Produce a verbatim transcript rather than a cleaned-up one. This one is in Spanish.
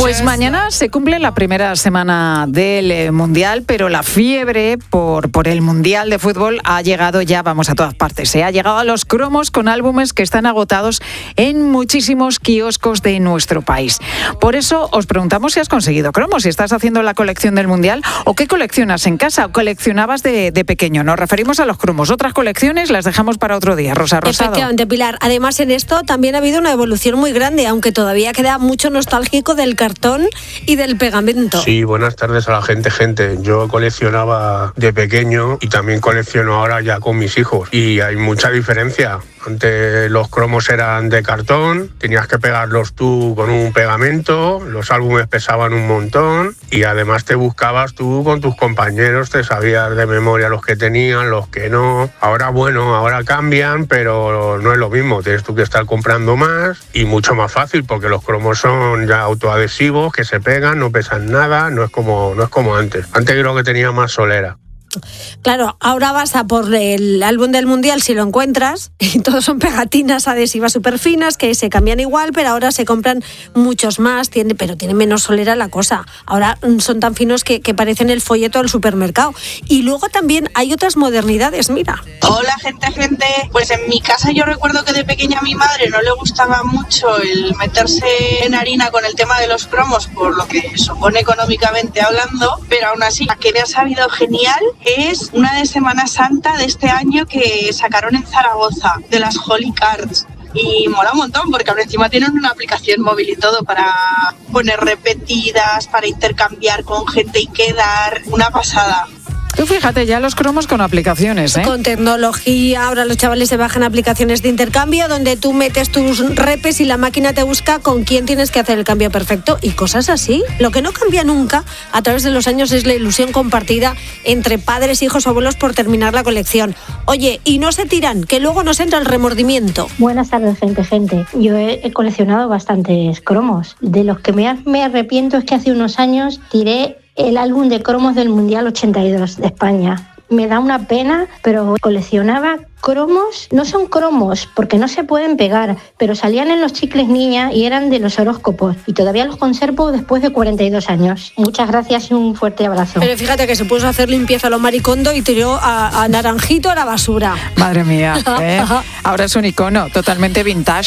Pues mañana se cumple la primera semana del eh, Mundial, pero la fiebre por, por el Mundial de Fútbol ha llegado ya, vamos, a todas partes. Se ha llegado a los cromos con álbumes que están agotados en muchísimos kioscos de nuestro país. Por eso os preguntamos si has conseguido cromos, si estás haciendo la colección del Mundial o qué coleccionas en casa o coleccionabas de, de pequeño. Nos referimos a los cromos. Otras colecciones las dejamos para otro día. Rosa Rosado. Efectivamente, Pilar. Además, en esto también ha habido una evolución muy grande, aunque todavía queda mucho nostálgico del cartón y del pegamento. Sí, buenas tardes a la gente, gente. Yo coleccionaba de pequeño y también colecciono ahora ya con mis hijos. Y hay mucha diferencia. Antes los cromos eran de cartón, tenías que pegarlos tú con un pegamento, los álbumes pesaban un montón y además te buscabas tú con tus compañeros, te sabías de memoria los que tenían, los que no. Ahora, bueno, ahora cambian, pero no es lo mismo, tienes tú que estar comprando más y mucho más fácil porque los cromos son ya autoadhesivos que se pegan, no pesan nada, no es como, no es como antes. Antes creo que tenía más solera. Claro, ahora vas a por el álbum del Mundial si lo encuentras y todos son pegatinas adhesivas súper finas que se cambian igual, pero ahora se compran muchos más, tiene, pero tiene menos solera la cosa. Ahora son tan finos que, que parecen el folleto del supermercado. Y luego también hay otras modernidades, mira. Hola gente, gente. Pues en mi casa yo recuerdo que de pequeña a mi madre no le gustaba mucho el meterse en harina con el tema de los cromos, por lo que supone económicamente hablando, pero aún así, la que me ha sabido genial es una de Semana Santa de este año que sacaron en Zaragoza, de las Holy Cards. Y mola un montón porque ahora encima tienen una aplicación móvil y todo para poner repetidas, para intercambiar con gente y quedar. Una pasada. Tú fíjate, ya los cromos con aplicaciones, ¿eh? Con tecnología, ahora los chavales se bajan aplicaciones de intercambio donde tú metes tus repes y la máquina te busca con quién tienes que hacer el cambio perfecto y cosas así. Lo que no cambia nunca a través de los años es la ilusión compartida entre padres, hijos o abuelos por terminar la colección. Oye, y no se tiran, que luego nos entra el remordimiento. Buenas tardes, gente, gente. Yo he, he coleccionado bastantes cromos. De los que me, me arrepiento es que hace unos años tiré el álbum de cromos del Mundial ochenta y dos de España. Me da una pena, pero coleccionaba cromos. No son cromos porque no se pueden pegar, pero salían en los chicles niña y eran de los horóscopos. Y todavía los conservo después de cuarenta y dos años. Muchas gracias y un fuerte abrazo. Pero fíjate que se puso a hacer limpieza a los maricondo y tiró a, a Naranjito a la basura. Madre mía, ¿eh? Ahora es un icono totalmente vintage.